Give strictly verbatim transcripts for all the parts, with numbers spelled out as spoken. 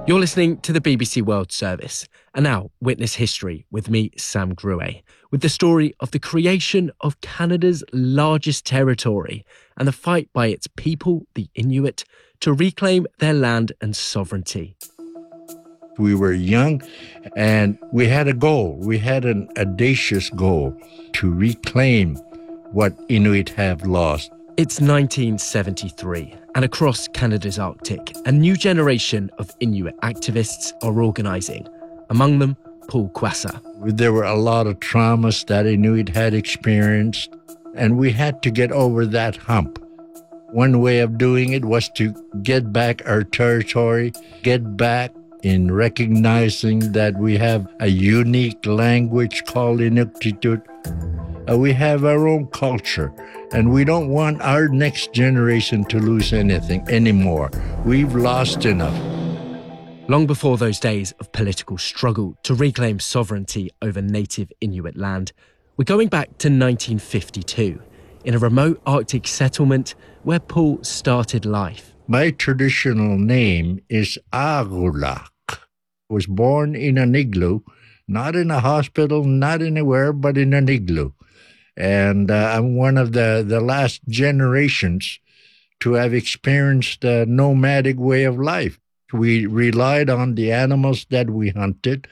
You're listening to the B B C World Service, and now witness history with me, Sam Gruet, with the story of the creation of Canada's largest territory and the fight by its people, the Inuit, to reclaim their land and sovereignty. We were young and we had a goal. We had an audacious goal to reclaim what Inuit have lost. It's nineteen seventy-three, and across Canada's Arctic, a new generation of Inuit activists are organising. Among them, Paul Quassa. There were a lot of traumas that Inuit had experienced, and we had to get over that hump. One way of doing it was to get back our territory, get back in recognizing that we have a unique language called Inuktitut. Uh, we have our own culture, and we don't want our next generation to lose anything anymore. We've lost enough. Long before those days of political struggle to reclaim sovereignty over native Inuit land, we're going back to nineteen fifty-two, in a remote Arctic settlement where Paul started life. My traditional name is Arulak. I was born in an igloo, not in a hospital, not anywhere, but in an igloo. And uh, I'm one of the, the last generations to have experienced a nomadic way of life. We relied on the animals that we hunted,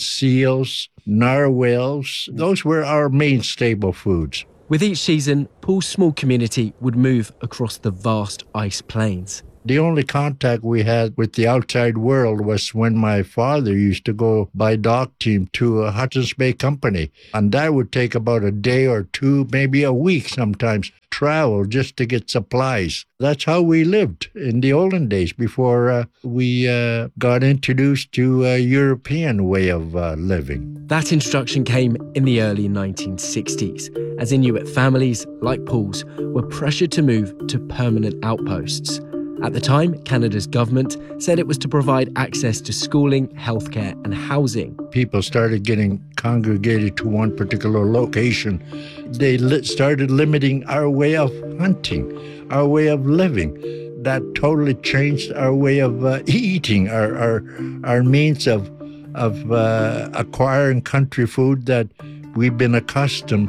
seals, narwhals. Those were our main staple foods. With each season, Paul's small community would move across the vast ice plains. The only contact we had with the outside world was when my father used to go by dock team to a Hudson's Bay Company. And that would take about a day or two, maybe a week sometimes, travel just to get supplies. That's how we lived in the olden days before uh, we uh, got introduced to a European way of uh, living. That introduction came in the early nineteen sixties, as Inuit families, like Paul's, were pressured to move to permanent outposts. At the time, Canada's government said it was to provide access to schooling, healthcare and housing. People started getting congregated to one particular location. They li- started limiting our way of hunting, our way of living. That totally changed our way of uh, eating, our, our, our means of, of uh, acquiring country food that we've been accustomed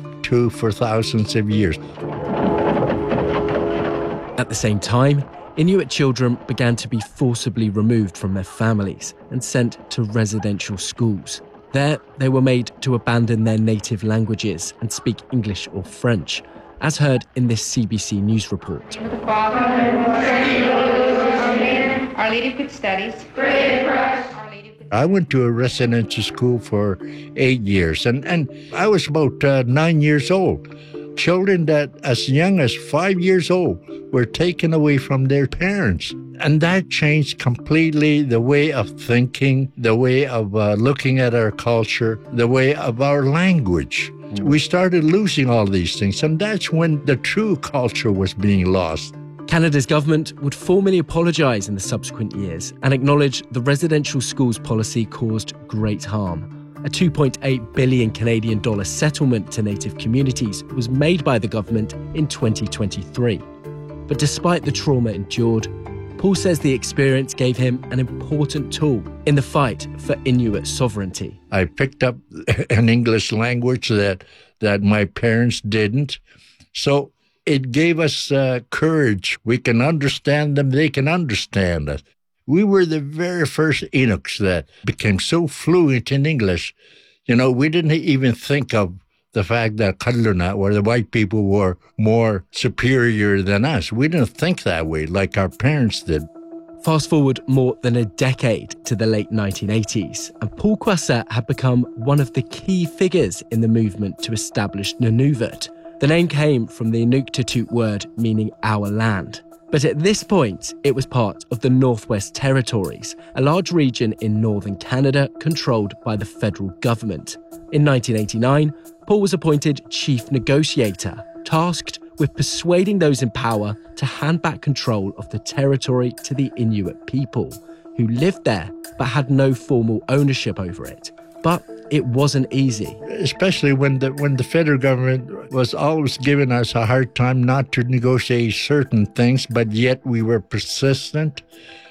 to for thousands of years. At the same time, Inuit children began to be forcibly removed from their families and sent to residential schools. There, they were made to abandon their native languages and speak English or French, as heard in this C B C News report. Our Lady of Good Studies. I went to a residential school for eight years, and, and I was about uh, nine years old. Children that as young as five years old were taken away from their parents. And that changed completely the way of thinking, the way of uh, looking at our culture, the way of our language. We started losing all these things, and that's when the true culture was being lost. Canada's government would formally apologise in the subsequent years and acknowledge the residential schools policy caused great harm. A two point eight billion Canadian dollar settlement to native communities was made by the government in twenty twenty-three. But despite the trauma endured, Paul says the experience gave him an important tool in the fight for Inuit sovereignty. I picked up an English language that, that my parents didn't. So it gave us uh, courage. We can understand them, they can understand us. We were the very first Inuks that became so fluent in English. You know, we didn't even think of the fact that Kadluna, or the white people, were more superior than us. We didn't think that way like our parents did. Fast forward more than a decade to the late nineteen eighties, and Paul Quassa had become one of the key figures in the movement to establish Nunavut. The name came from the Inuktitut word meaning our land. But at this point, it was part of the Northwest Territories, a large region in northern Canada controlled by the federal government. In nineteen eighty-nine, Paul was appointed chief negotiator, tasked with persuading those in power to hand back control of the territory to the Inuit people, who lived there but had no formal ownership over it. But it wasn't easy. Especially when the when the federal government was always giving us a hard time not to negotiate certain things, but yet we were persistent.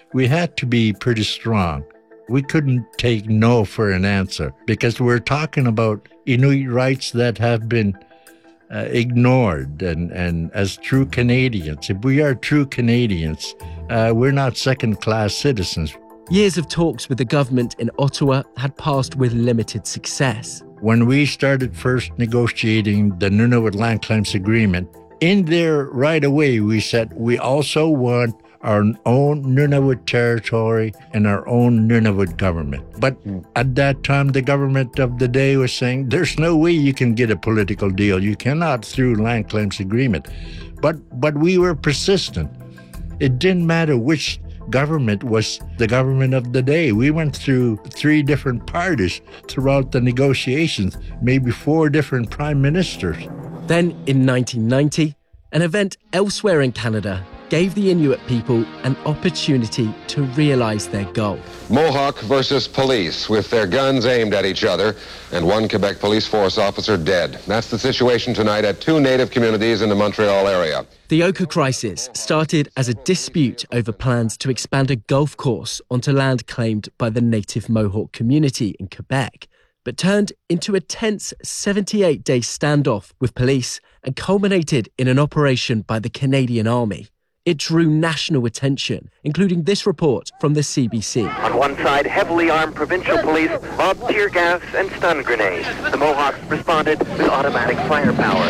we had to be pretty strong. We couldn't take no for an answer because we're talking about Inuit rights that have been uh, ignored. And, and as true Canadians, if we are true Canadians, uh, we're not second-class citizens. Years of talks with the government in Ottawa had passed with limited success. When we started first negotiating the Nunavut Land Claims Agreement, in there right away we said we also want our own Nunavut territory and our own Nunavut government. But at that time, the government of the day was saying, there's no way you can get a political deal. You cannot through land claims agreement. But, but we were persistent. It didn't matter which government was the government of the day. We went through three different parties throughout the negotiations, maybe four different prime ministers. Then in nineteen ninety, an event elsewhere in Canada gave the Inuit people an opportunity to realize their goal. Mohawk versus police, with their guns aimed at each other, and one Quebec police force officer dead. That's the situation tonight at two Native communities in the Montreal area. The Oka crisis started as a dispute over plans to expand a golf course onto land claimed by the Native Mohawk community in Quebec, but turned into a tense seventy-eight day standoff with police and culminated in an operation by the Canadian Army. It drew national attention, including this report from the C B C. On one side, heavily armed provincial police lobbed tear gas and stun grenades. The Mohawks responded with automatic firepower.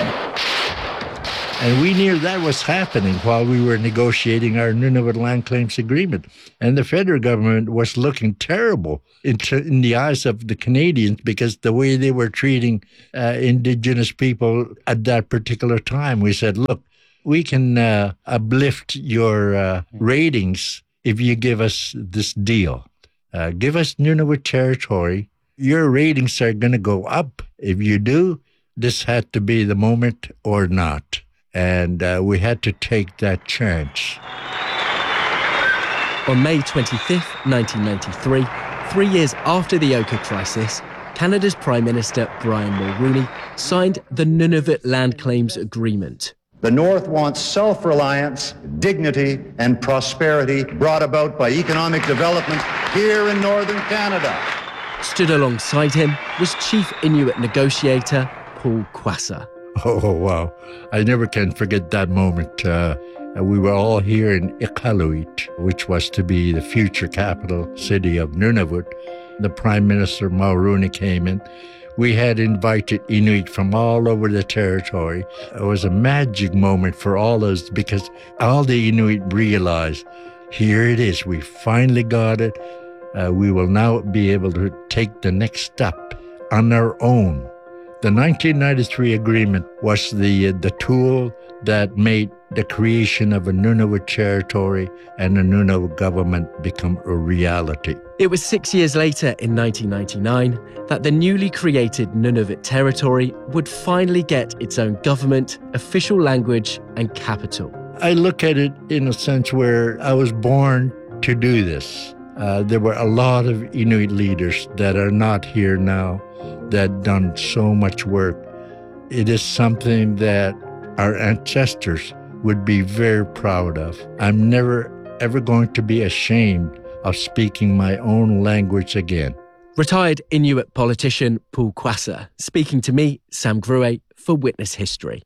And we knew that was happening while we were negotiating our Nunavut Land Claims Agreement. And the federal government was looking terrible in, in the eyes of the Canadians because the way they were treating uh, Indigenous people at that particular time. We said, look, we can uh, uplift your uh, ratings if you give us this deal. Uh, give us Nunavut territory. Your ratings are going to go up. If you do, this had to be the moment or not. And uh, we had to take that chance. On May twenty-fifth, nineteen ninety-three, three years after the Oka crisis, Canada's Prime Minister Brian Mulroney signed the Nunavut Land Claims Agreement. The North wants self-reliance, dignity, and prosperity brought about by economic development here in northern Canada. Stood alongside him was Chief Inuit negotiator Paul Quassa. Oh, wow. I never can forget that moment. Uh, we were all here in Iqaluit, which was to be the future capital city of Nunavut. The Prime Minister Mulroney came in. We had invited Inuit from all over the territory. It was a magic moment for all of us because all the Inuit realized, here it is, we finally got it. Uh, we will now be able to take the next step on our own. The nineteen ninety-three agreement was the, uh, the tool that made the creation of a Nunavut territory and a Nunavut government become a reality. It was six years later, in nineteen ninety-nine, that the newly created Nunavut territory would finally get its own government, official language, and capital. I look at it in a sense where I was born to do this. Uh, there were a lot of Inuit leaders that are not here now that done so much work. It is something that our ancestors would be very proud of. I'm never, ever going to be ashamed of speaking my own language again. Retired Inuit politician Paul Quassa, speaking to me, Sam Gruet, for Witness History.